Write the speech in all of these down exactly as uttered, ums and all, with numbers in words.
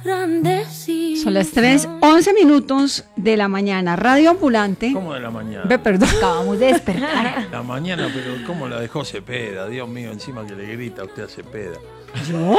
Son las tres, once minutos de la mañana. Radio Ambulante. ¿Cómo de la mañana? Ve, perdón. Acabamos de despertar. La mañana, pero ¿cómo la dejó Cepeda? Dios mío, encima que le grita a usted a Cepeda. ¿Yo?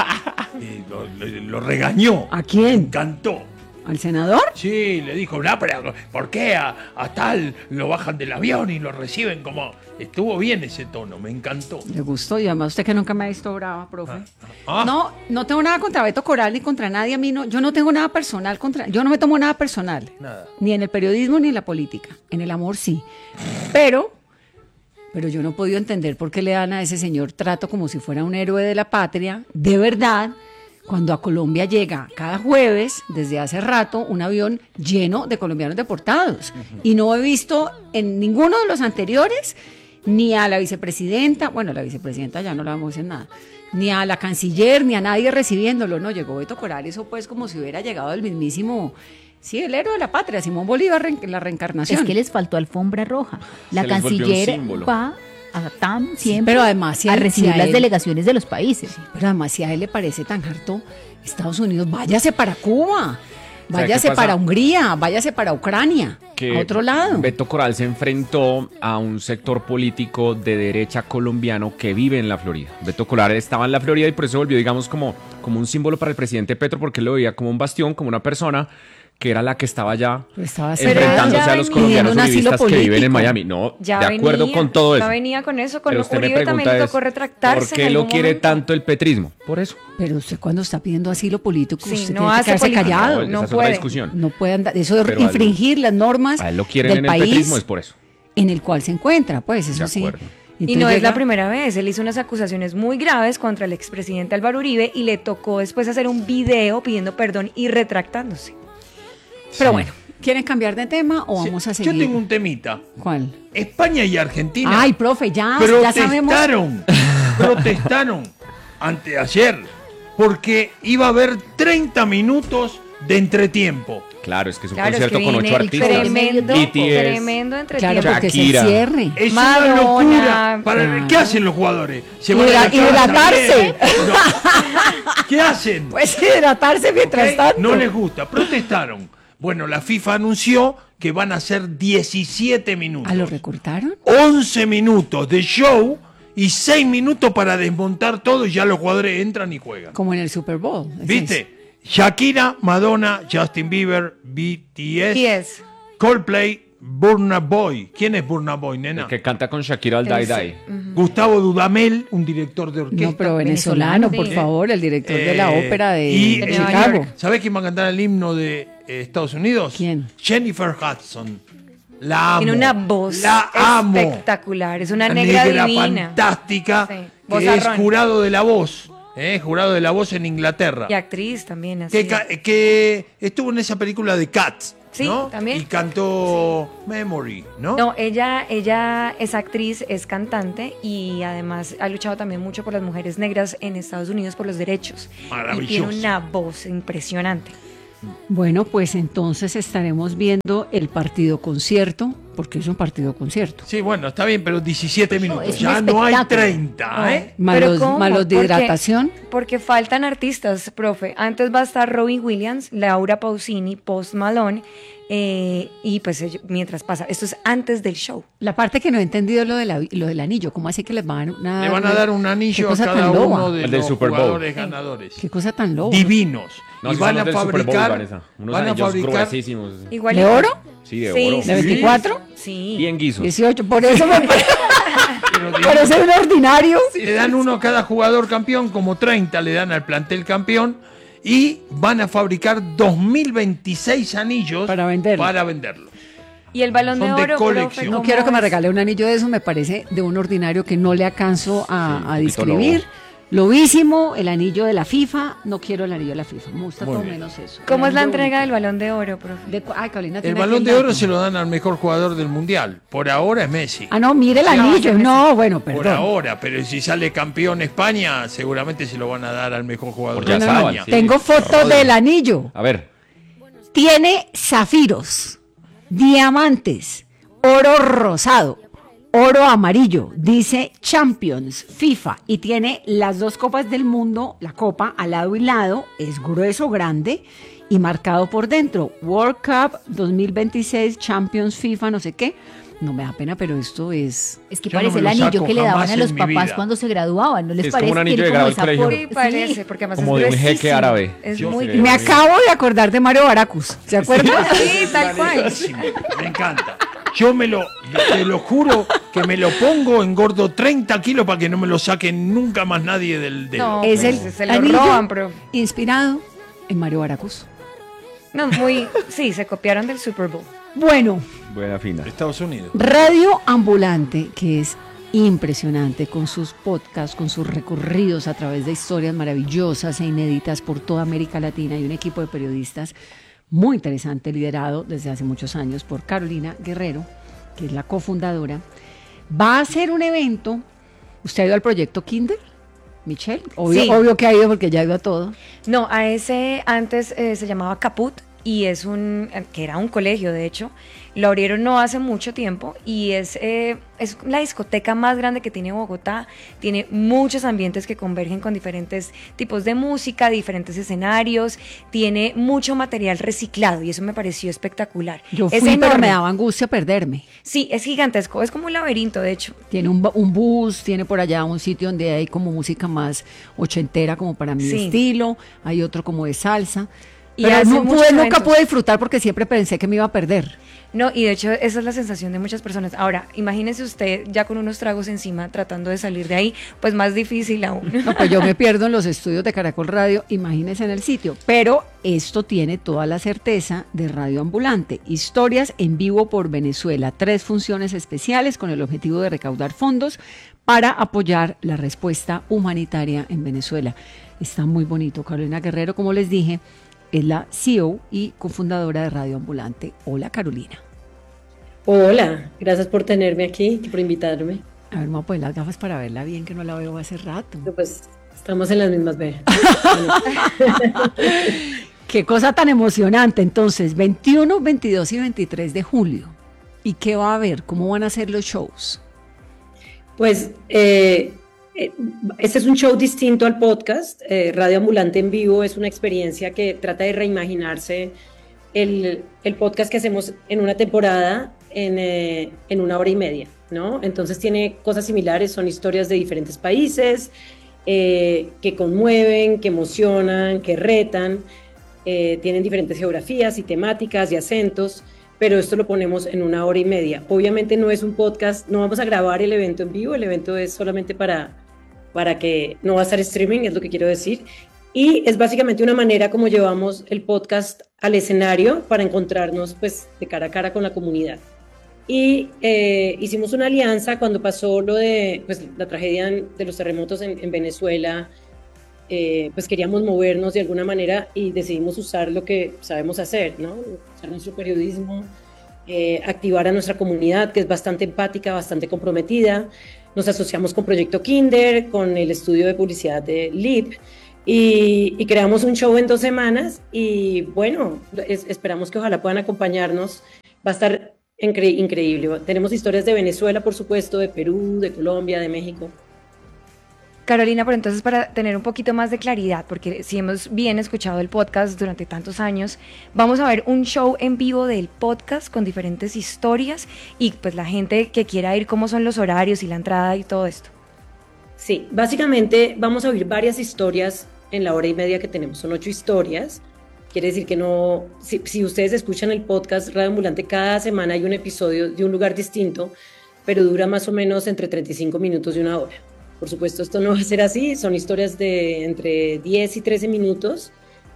Y lo, lo, lo regañó. ¿A quién? Me encantó. ¿Al senador? Sí, le dijo, no, pero ¿por qué a, a tal lo bajan del avión y lo reciben como...? Estuvo bien ese tono, me encantó. Le gustó, y además usted que nunca me ha visto brava, profe. Ah. No, no tengo nada contra Beto Coral ni contra nadie. A mí no, yo no tengo nada personal contra... Yo no me tomo nada personal. Nada. Ni en el periodismo ni en la política. En el amor sí. Pero... Pero yo no he podido entender por qué le dan a ese señor trato como si fuera un héroe de la patria. De verdad... Cuando a Colombia llega cada jueves, desde hace rato, un avión lleno de colombianos deportados. Uh-huh. Y no he visto en ninguno de los anteriores, ni a la vicepresidenta, bueno, la vicepresidenta ya no la vamos a decir nada, ni a la canciller, ni a nadie recibiéndolo. No, llegó Beto Coral, eso pues como si hubiera llegado el mismísimo... Sí, el héroe de la patria, Simón Bolívar, la reencarnación. Es que les faltó alfombra roja. La canciller va... a T A M siempre, pero además, si a él, recibir si a las él, delegaciones de los países. Sí, pero además, si a él le parece tan harto Estados Unidos, váyase para Cuba, váyase para Hungría, váyase para Ucrania, que a otro lado. Beto Coral se enfrentó a un sector político de derecha colombiano que vive en la Florida. Beto Coral estaba en la Florida y por eso volvió, digamos, como, como un símbolo para el presidente Petro, porque él lo veía como un bastión, como una persona que era la que estaba ya estaba enfrentándose a los colombianos uribistas que viven en Miami. No, ya de acuerdo venía, con todo eso. Ya venía con eso, con pero lo Uribe también le tocó retractarse. ¿Por qué lo quiere momento? tanto el petrismo? Por eso. Pero usted cuando está pidiendo asilo político, sí, usted no tiene que quedarse política, callado. No, no esa puede. Es otra discusión. No puede andar, eso de pero infringir él, las normas a él lo quieren del en el país petrismo, es por eso. En el cual se encuentra, pues eso de sí. acuerdo. Y no es la primera vez, él hizo unas acusaciones muy graves contra el expresidente Álvaro Uribe y le tocó después hacer un video pidiendo perdón y retractándose. Pero sí. bueno, ¿quieren cambiar de tema o vamos sí, a seguir? Yo tengo un temita. ¿Cuál? España y Argentina. Ay, profe, ya, ya sabemos. Protestaron, protestaron anteayer porque iba a haber treinta minutos de entretiempo. Claro, es que es un claro, concierto es que con ocho artistas. Tremendo, B T S, tremendo entretiempo. Claro, porque Shakira. es el cierre. Es Madonna, una locura. Para, claro. ¿Qué hacen los jugadores? ¿Se Hidra- a la hidratarse. No. ¿Qué hacen? Pues hidratarse mientras ¿Ok? tanto. No les gusta. Protestaron. Bueno, la FIFA anunció que van a ser diecisiete minutos. ¿A lo recortaron? once minutos de show y seis minutos para desmontar todo y ya los jugadores entran y juegan. Como en el Super Bowl. ¿es ¿Viste? eso? Shakira, Madonna, Justin Bieber, B T S, B T S. Coldplay, Burna Boy. ¿Quién es Burna Boy, nena? El que canta con Shakira al Die Die. Uh-huh. Gustavo Dudamel, un director de orquesta. No, pero venezolano, venezolano, por sí. favor, el director de la Eh, ópera de, y, de de eh, Nueva Chicago. York. ¿Sabés quién va a cantar el himno de eh, Estados Unidos? ¿Quién? Jennifer Hudson. La amo. Tiene una voz la amo. espectacular, es una Una negra, negra divina. fantástica, Sí. que es Vozarrón. jurado de la voz. Eh, jurado de la voz en Inglaterra. Y actriz también, así. Que, ca- que estuvo en esa película de Cats, Sí, ¿no? también. Y cantó Memory, ¿no? No, ella, ella es actriz, es cantante y además ha luchado también mucho por las mujeres negras en Estados Unidos por los derechos. Maravilloso. Y tiene una voz impresionante. Bueno, pues entonces estaremos viendo el partido concierto, porque es un partido concierto. Sí, bueno, está bien, pero diecisiete minutos. es un Ya no hay espectáculo. treinta, ¿eh? Más ¿Pero los, cómo? más los de Porque- hidratación. Porque faltan artistas, profe. Antes va a estar Robin Williams, Laura Pausini, Post Malone, eh, y pues ello- mientras pasa, esto es antes del show. La parte que no he entendido es lo, de la- lo del anillo. ¿Cómo así que les van a, Le van a dar un anillo a cosa cada tan loba? uno de El del los Super Bowl. jugadores ganadores. Qué cosa tan loca. Divinos. No, y si van son a los del Super Bowl, fabricar, Vanessa. Unos van a anillos fabricar gruesísimos. Igual ¿De oro? Sí, de Sí, oro. sí, ¿De sí. veinticuatro? Sí. Bien guisos. dieciocho. Por eso me pero divinos. parece un ordinario. Le dan uno a cada jugador campeón, como treinta le dan al plantel campeón, y van a fabricar dos mil veintiséis anillos Para venderlo. para venderlo. Y el balón de Son de oro, colección. profe, No ¿cómo quiero que me es? regale un anillo de eso, me parece de un ordinario que no le alcanzo a, Sí, a un poquito describir. Lobísimo, el anillo de la FIFA. No quiero el anillo de la FIFA, me gusta Muy todo bien. menos eso. ¿Cómo es la Lo entrega único. del balón de oro, profe? De cu- ay, Carolina, El tiene balón aquí de el oro dato. se lo dan al mejor jugador del mundial. Por ahora es Messi. Ah, no, mire el No, anillo. ese No, bueno, Por perdón. ahora, pero si sale campeón España, seguramente se lo van a dar al mejor jugador Por de ya No, no, no. saben, España. sí. Tengo foto del anillo. A ver. Tiene zafiros, diamantes, oro rosado, oro amarillo, dice Champions, FIFA, y tiene las dos copas del mundo, la copa al lado y lado, es grueso, grande, y marcado por dentro, World Cup dos mil veintiséis, Champions, FIFA, no sé qué. No me da pena, pero esto es... Es que Yo no parece me el lo anillo saco que le daban jamás a los en mi papás vida. cuando se graduaban, ¿no les Es parece? como un anillo Tiene de grado esa del colegio. forma- Sí, parece, porque además Como es de un jeque gruesísimo. árabe. Es Yo muy creo. Me grueso. acabo de acordar de Mario Baracus, ¿se acuerdan? Sí, tal cual. Buenísimo, me encanta. Yo me lo, te lo juro que me lo pongo, engordo treinta kilos para que no me lo saquen nunca más nadie del dedo. No, Es el pues, se lo anillo roban, pero... inspirado en Mario Baracus. No, muy... Sí, se copiaron del Super Bowl. Bueno, Buena fina. Estados Unidos. Radio Ambulante, que es impresionante con sus podcasts, con sus recorridos a través de historias maravillosas e inéditas por toda América Latina y un equipo de periodistas muy interesante, liderado desde hace muchos años por Carolina Guerrero, que es la cofundadora. Va a ser un evento. ¿Usted ha ido al proyecto Kinder, Michelle? Obvio, Sí. obvio que ha ido porque ya ha ido a todo. No, a ese antes eh, se llamaba Caput y es un, que era un colegio de hecho, lo abrieron no hace mucho tiempo y es, eh, es la discoteca más grande que tiene Bogotá, tiene muchos ambientes que convergen con diferentes tipos de música, diferentes escenarios, tiene mucho material reciclado y eso me pareció espectacular. Yo fui, es pero enorme. me daba angustia perderme. Sí, es gigantesco, es como un laberinto de hecho. Tiene un, ba- un bus, tiene por allá un sitio donde hay como música más ochentera, como para mi Sí. estilo, hay otro como de salsa. Y Pero hace no muchos pude, nunca eventos. pude disfrutar porque siempre pensé que me iba a perder. No, y de hecho esa es la sensación de muchas personas. Ahora, imagínese usted ya con unos tragos encima tratando de salir de ahí, pues más difícil aún. No, pues yo me pierdo en los estudios de Caracol Radio, imagínense en el sitio. Pero esto tiene toda la certeza de Radio Ambulante. Historias en vivo por Venezuela. Tres funciones especiales con el objetivo de recaudar fondos para apoyar la respuesta humanitaria en Venezuela. Está muy bonito. Carolina Guerrero, como les dije, es la C E O y cofundadora de Radio Ambulante. Hola, Carolina. Hola, gracias por tenerme aquí y por invitarme. A ver, me voy a poner las gafas para verla bien, que no la veo hace rato. Pues estamos en las mismas veas. Qué cosa tan emocionante. Entonces, veintiuno, veintidós y veintitrés de julio. ¿Y qué va a haber? ¿Cómo van a ser los shows? Pues eh, eh, este es un show distinto al podcast. Eh, Radio Ambulante en vivo es una experiencia que trata de reimaginarse el, el podcast que hacemos en una temporada en, eh, en una hora y media, ¿no? Entonces tiene cosas similares, son historias de diferentes países eh, que conmueven, que emocionan, que retan. Eh, tienen diferentes geografías y temáticas y acentos, pero esto lo ponemos en una hora y media. Obviamente no es un podcast, no vamos a grabar el evento en vivo, el evento es solamente para, para que no va a estar streaming, es lo que quiero decir, y es básicamente una manera como llevamos el podcast al escenario para encontrarnos pues de cara a cara con la comunidad. Y eh, hicimos una alianza cuando pasó lo de pues, la tragedia de los terremotos en, en Venezuela. Eh, pues queríamos movernos de alguna manera y decidimos usar lo que sabemos hacer, ¿no? Usar nuestro periodismo, eh, activar a nuestra comunidad que es bastante empática, bastante comprometida. Nos asociamos con Proyecto Kinder, con el estudio de publicidad de L I P y, y creamos un show en dos semanas y bueno, es, esperamos que ojalá puedan acompañarnos. Va a estar incre- increíble. Tenemos historias de Venezuela, por supuesto, de Perú, de Colombia, de México. Carolina, pero entonces para tener un poquito más de claridad, porque si hemos bien escuchado el podcast durante tantos años, vamos a ver un show en vivo del podcast con diferentes historias y pues la gente que quiera ir, cómo son los horarios y la entrada y todo esto. Sí, básicamente vamos a oír varias historias en la hora y media que tenemos, son ocho historias. Quiere decir que no, si, si ustedes escuchan el podcast Radio Ambulante, cada semana hay un episodio de un lugar distinto, pero dura más o menos entre treinta y cinco minutos y una hora. Por supuesto, esto no va a ser así, son historias de entre diez y trece minutos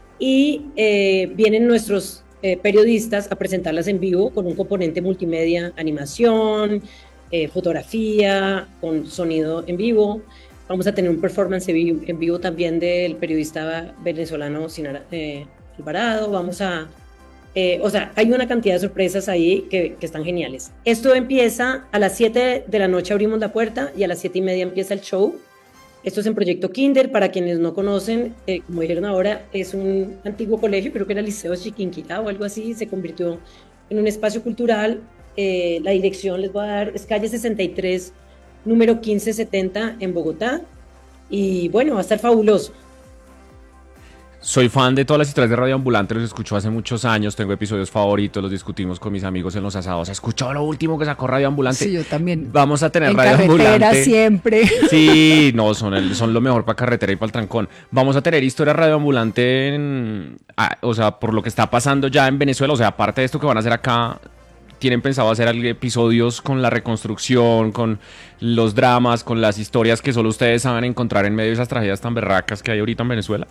y eh, vienen nuestros eh, periodistas a presentarlas en vivo con un componente multimedia, animación, eh, fotografía, con sonido en vivo. Vamos a tener un performance en vivo, en vivo también del periodista venezolano Sinara eh, Alvarado. Vamos a... Eh, o sea, hay una cantidad de sorpresas ahí que, que están geniales. Esto empieza a las siete de la noche, abrimos la puerta y a las siete y media empieza el show. Esto es en Proyecto Kinder, para quienes no conocen, eh, como dijeron ahora, es un antiguo colegio, creo que era el Liceo Chiquinquirá o algo así, se convirtió en un espacio cultural Eh, la dirección les voy a dar, es calle sesenta y tres, número quince setenta en Bogotá. Y bueno, va a estar fabuloso. Soy fan de todas las historias de Radio Ambulante, los escucho hace muchos años, tengo episodios favoritos, los discutimos con mis amigos en los asados. ¿Has escuchado lo último que sacó Radio Ambulante? Sí, yo también. Vamos a tener en Radio carretera Ambulante. Siempre. Sí, no, son, el, son lo mejor para carretera y para el trancón. Vamos a tener historia Radio Ambulante, en, ah, o sea, por lo que está pasando ya en Venezuela, o sea, aparte de esto que van a hacer acá, ¿tienen pensado hacer episodios con la reconstrucción, con los dramas, con las historias que solo ustedes saben encontrar en medio de esas tragedias tan berracas que hay ahorita en Venezuela?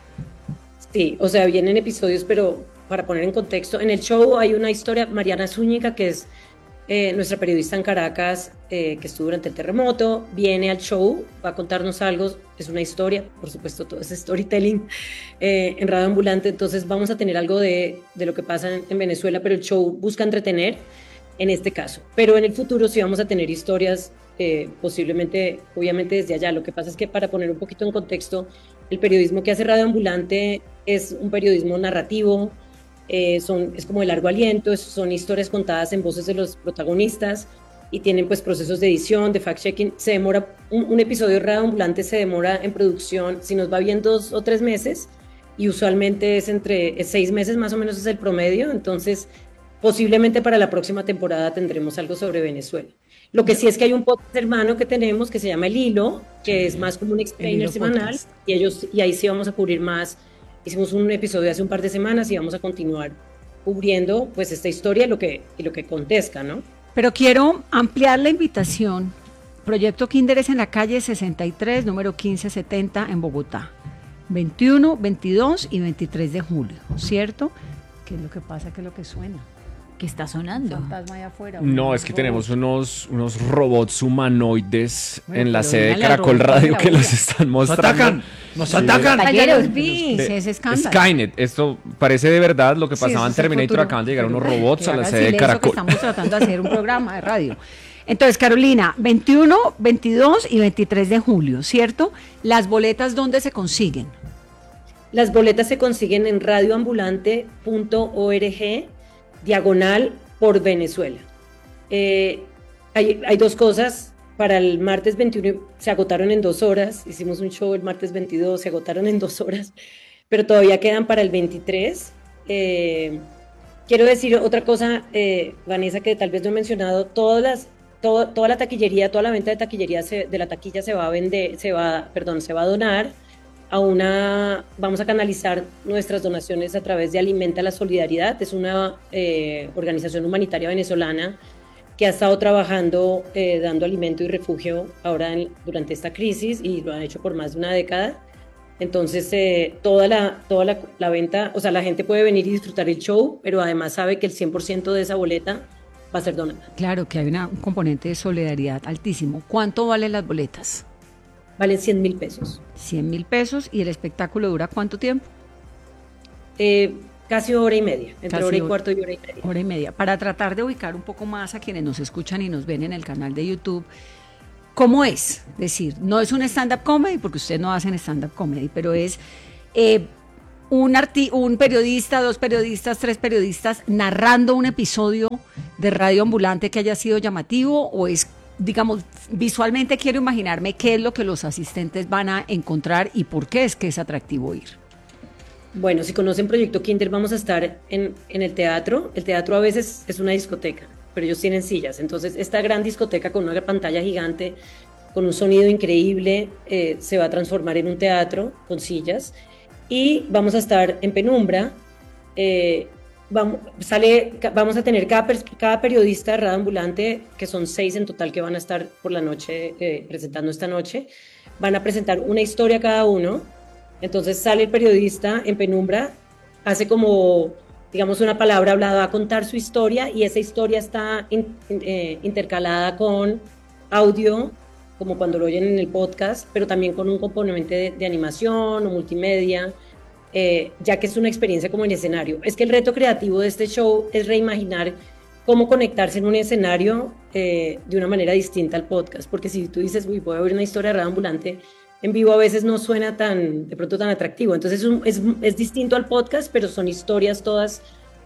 Sí, o sea, vienen episodios, pero para poner en contexto, en el show hay una historia, Mariana Zúñiga, que es eh, nuestra periodista en Caracas, eh, que estuvo durante el terremoto, viene al show, va a contarnos algo, es una historia, por supuesto, todo es storytelling eh, en Radio Ambulante, entonces vamos a tener algo de, de lo que pasa en, en Venezuela, pero el show busca entretener en este caso, pero en el futuro sí vamos a tener historias, eh, posiblemente, obviamente desde allá. Lo que pasa es que, para poner un poquito en contexto, el periodismo que hace Radio Ambulante es un periodismo narrativo, eh, son, es como de largo aliento, es, son historias contadas en voces de los protagonistas y tienen pues procesos de edición, de fact-checking. Se demora, un, un episodio de Radio Ambulante se demora en producción, si nos va bien, dos o tres meses, y usualmente es entre es seis meses más o menos es el promedio, entonces posiblemente para la próxima temporada tendremos algo sobre Venezuela. Lo que sí es que hay un podcast hermano que tenemos que se llama El Hilo, que es más como un explainer semanal, y, ellos, y ahí sí vamos a cubrir más. Hicimos un episodio hace un par de semanas y vamos a continuar cubriendo pues esta historia y lo que, y lo que acontezca, ¿no? Pero quiero ampliar la invitación. Proyecto Kinder es en la calle sesenta y tres, número quince setenta en Bogotá. veintiuno, veintidós y veintitrés de julio, ¿cierto? ¿Qué es lo que pasa? ¿Qué es lo que suena? ¿Qué está sonando? Fantasma allá afuera. No, es que tenemos unos, unos robots humanoides bueno, en la pero sede de dígale al Caracol robot Radio que que la los están Nos mostrando. atacan, nos Sí. atacan. Ayer los vi. Sí, ese escándalo. Skynet, esto parece de verdad lo que Sí, pasaba ese en es el Terminator. futuro. Acaban de llegar Pero, unos robots que a la haga sede de silencio, que Caracol. estamos tratando de hacer un programa de radio. Entonces, Carolina, veintiuno, veintidós y veintitrés de julio, ¿cierto? ¿Las boletas dónde se consiguen? Las boletas se consiguen en radioambulante punto org, diagonal por Venezuela. Eh, hay, hay dos cosas. Para el martes veintiuno se agotaron en dos horas. Hicimos un show el martes veintidós, se agotaron en dos horas, pero todavía quedan para el veintitrés. Eh, quiero decir otra cosa, eh, Vanessa, que tal vez no he mencionado. Todas las, todo, toda la taquillería, toda la venta de taquillería se, de la taquilla se va a vender, se va, perdón, se va a donar a una, vamos a canalizar nuestras donaciones a través de Alimenta la Solidaridad. Es una eh, organización humanitaria venezolana que ha estado trabajando eh, dando alimento y refugio ahora en, durante esta crisis, y lo han hecho por más de una década. Entonces eh, toda, la, toda la, la venta, o sea, la gente puede venir y disfrutar el show, pero además sabe que el cien por ciento de esa boleta va a ser donada. Claro que hay una, un componente de solidaridad altísimo. ¿Cuánto valen las boletas? Valen cien mil pesos. cien mil pesos. ¿Y el espectáculo dura cuánto tiempo? Eh, casi hora y media, entre Casi hora y hora- cuarto y hora y media. Hora y media. Para tratar de ubicar un poco más a quienes nos escuchan y nos ven en el canal de YouTube, ¿cómo es? Es decir, no es un stand-up comedy, porque ustedes no hacen stand-up comedy, pero es eh, un, arti- un periodista, dos periodistas, tres periodistas narrando un episodio de Radio Ambulante que haya sido llamativo, o es, digamos, visualmente quiero imaginarme qué es lo que los asistentes van a encontrar y por qué es que es atractivo ir. Bueno, si conocen Proyecto Kinder, vamos a estar en, en el teatro. El teatro a veces es una discoteca, pero ellos tienen sillas. Entonces, esta gran discoteca con una pantalla gigante, con un sonido increíble, eh, se va a transformar en un teatro con sillas. Y vamos a estar en penumbra. Eh, vamos, sale, vamos a tener cada, cada periodista de Radio Ambulante, que son seis en total que van a estar por la noche eh, presentando esta noche. Van a presentar una historia cada uno. Entonces sale el periodista en penumbra, hace como, digamos, una palabra hablada, va a contar su historia, y esa historia está in, in, eh, intercalada con audio, como cuando lo oyen en el podcast, pero también con un componente de, de animación o multimedia, eh, ya que es una experiencia como en escenario. Es que el reto creativo de este show es reimaginar cómo conectarse en un escenario eh, de una manera distinta al podcast, porque si tú dices, uy, voy a ver una historia de Radio Ambulante en vivo, a veces no suena tan, de pronto tan atractivo. Entonces es, un, es, es distinto al podcast, pero son historias todas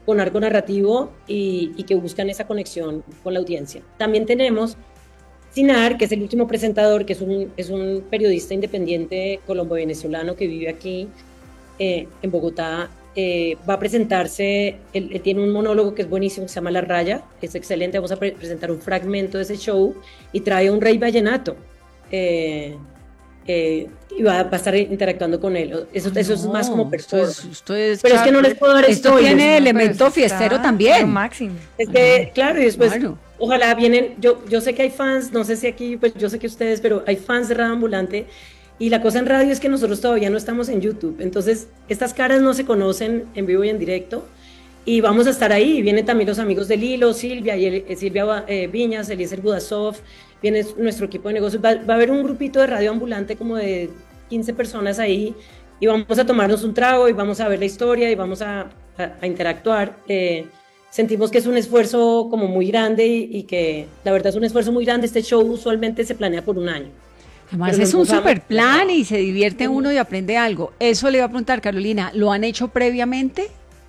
con arco narrativo y, y que buscan esa conexión con la audiencia. También tenemos Sinar, que es el último presentador, que es un, es un periodista independiente colombo-venezolano que vive aquí eh, en Bogotá. Eh, va a presentarse, él, él tiene un monólogo que es buenísimo, que se llama La Raya, es excelente. Vamos a pre- presentar un fragmento de ese show y trae a un rey vallenato. Eh, eh, y va, va a estar interactuando con él. Eso, no, eso es más como performance. Esto es, pero es que no les puedo dar esto spoilers, tiene ¿no? elemento fiestero también. Máximo. Es que, claro, y después, claro. Ojalá vienen, yo, yo sé que hay fans, no sé si aquí, pues yo sé que ustedes, pero hay fans de Radio Ambulante. Y la cosa en radio es que nosotros todavía no estamos en YouTube. Entonces, estas caras no se conocen en vivo y en directo. Y vamos a estar ahí. Vienen también los amigos de Lilo, Silvia, y el, Silvia eh, Viñas, Eliezer Budasov. Viene nuestro equipo de negocios. Va, va a haber un grupito de Radio Ambulante como de quince personas ahí. Y vamos a tomarnos un trago y vamos a ver la historia y vamos a, a, a interactuar. Eh, sentimos que es un esfuerzo como muy grande y, y que la verdad es un esfuerzo muy grande. Este show usualmente se planea por un año. Además es un super plan y se divierte uno y aprende algo. Eso le iba a preguntar, Carolina, ¿lo han hecho previamente?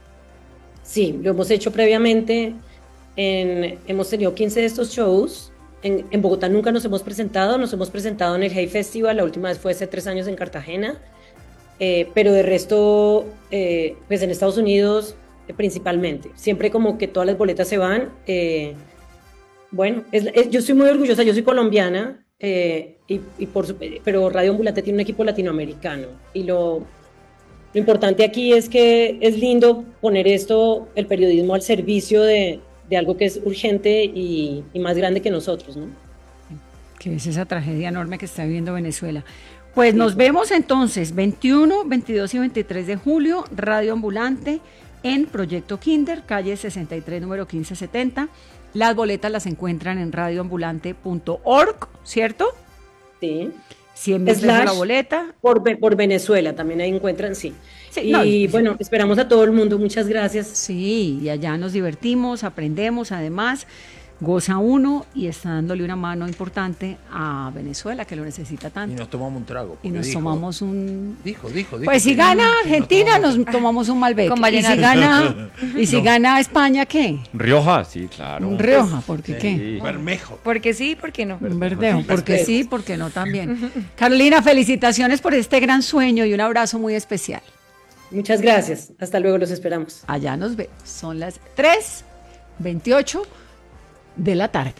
Sí, lo hemos hecho previamente. En, hemos tenido quince de estos shows. En, en Bogotá nunca nos hemos presentado. Nos hemos presentado en el Hey Festival. La última vez fue hace tres años en Cartagena. Eh, pero de resto, eh, pues en Estados Unidos eh, principalmente. Siempre como que todas las boletas se van. Eh, bueno, es, es, yo estoy muy orgullosa. Yo soy colombiana. Eh, y, y por, pero Radio Ambulante tiene un equipo latinoamericano y lo, lo importante aquí es que es lindo poner esto, el periodismo al servicio de, de algo que es urgente y, y más grande que nosotros, ¿no? Que es esa tragedia enorme que está viviendo Venezuela. Pues nos vemos entonces veintiuno, veintidós y veintitrés de julio, Radio Ambulante en Proyecto Kinder, calle sesenta y tres, número quince setenta. Las boletas las encuentran en radioambulante punto org, ¿cierto? Sí. cien mil pesos la boleta. Por, por Venezuela también ahí encuentran, sí. sí y no, bueno, sí. Esperamos a todo el mundo, muchas gracias. Sí, y allá nos divertimos, aprendemos, además goza uno y está dándole una mano importante a Venezuela, que lo necesita tanto. Y nos tomamos un trago. Y nos dijo, tomamos un... Dijo, dijo, dijo. Pues si gana Argentina, nos tomamos, nos tomamos un Malbec. Con y si gana, y si no. gana España, ¿qué? Rioja, sí, claro. Un Rioja, ¿por qué sí. qué? Bermejo. Porque sí, porque no. Un verdejo, porque sí, porque no también. Carolina, felicitaciones por este gran sueño y un abrazo muy especial. Muchas gracias. Hasta luego, los esperamos. Allá nos vemos. Son las tres veintiocho de la tarde.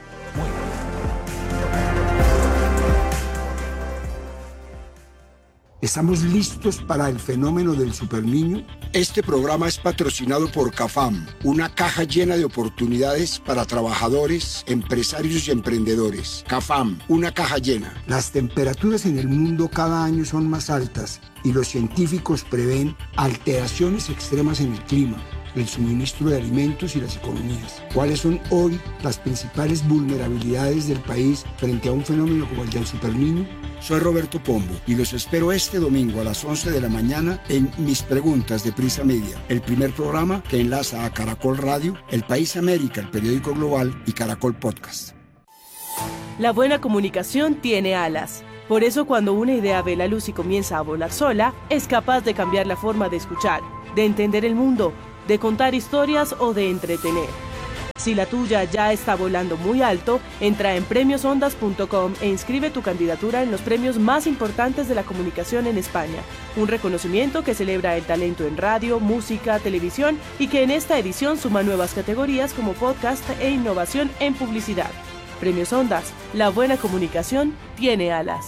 ¿Estamos listos para el fenómeno del superniño? Este programa es patrocinado por CAFAM, una caja llena de oportunidades para trabajadores, empresarios y emprendedores. CAFAM, una caja llena. Las temperaturas en el mundo cada año son más altas y los científicos prevén alteraciones extremas en el clima, el suministro de alimentos y las economías. ¿Cuáles son hoy las principales vulnerabilidades del país frente a un fenómeno como el del superniño? Soy Roberto Pombo y los espero este domingo a las once de la mañana en Mis Preguntas de Prisa Media, el primer programa que enlaza a Caracol Radio, El País América, el periódico global y Caracol Podcast. La buena comunicación tiene alas. Por eso cuando una idea ve la luz y comienza a volar sola, es capaz de cambiar la forma de escuchar, de entender el mundo, de contar historias o de entretener. Si la tuya ya está volando muy alto, entra en premios ondas punto com e inscribe tu candidatura en los premios más importantes de la comunicación en España. Un reconocimiento que celebra el talento en radio, música, televisión y que en esta edición suma nuevas categorías como podcast e innovación en publicidad. Premios Ondas, la buena comunicación tiene alas.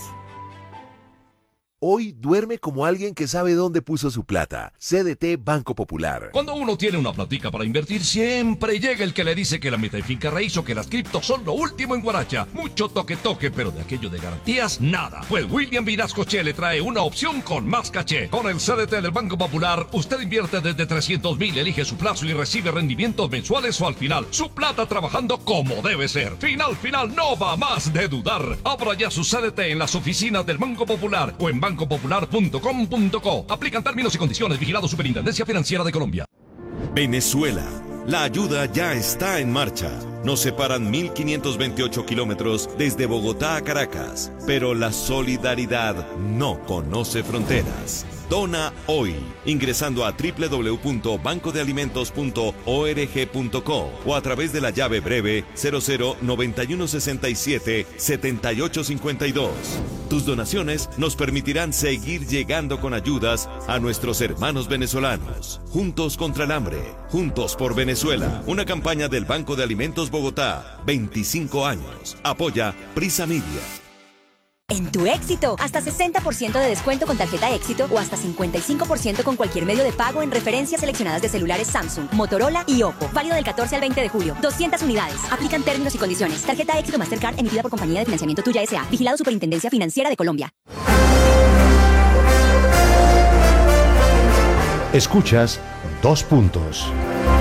Hoy duerme como alguien que sabe dónde puso su plata. C D T Banco Popular. Cuando uno tiene una platica para invertir, siempre llega el que le dice que la meta en finca raíz o que las criptos son lo último en guaracha. Mucho toque toque, pero de aquello de garantías, nada. Pues William Vinascoche le trae una opción con más caché. Con el C D T del Banco Popular, usted invierte desde trescientos mil, elige su plazo y recibe rendimientos mensuales o al final. Su plata trabajando como debe ser. Final, final, no va más de dudar. Abra ya su C D T en las oficinas del Banco Popular o en banco popular punto com punto co. Aplican términos y condiciones. Vigilado Superintendencia Financiera de Colombia. Venezuela. La ayuda ya está en marcha. Nos separan mil quinientos veintiocho kilómetros desde Bogotá a Caracas, pero la solidaridad no conoce fronteras. Dona hoy, ingresando a doble u doble u doble u punto banco de alimentos punto org punto co o a través de la llave breve cero cero noventa y uno sesenta y siete setenta y ocho cincuenta y dos. Tus donaciones nos permitirán seguir llegando con ayudas a nuestros hermanos venezolanos. Juntos contra el hambre, juntos por Venezuela. Una campaña del Banco de Alimentos Bogotá, veinticinco años. Apoya Prisa Media. En Tu Éxito, hasta sesenta por ciento de descuento con tarjeta Éxito o hasta cincuenta y cinco por ciento con cualquier medio de pago en referencias seleccionadas de celulares Samsung, Motorola y Oppo. Válido del catorce al veinte de julio. doscientas unidades. Aplican términos y condiciones. Tarjeta Éxito Mastercard emitida por Compañía de Financiamiento Tuya S A. Vigilado Superintendencia Financiera de Colombia. Escuchas Dos Puntos.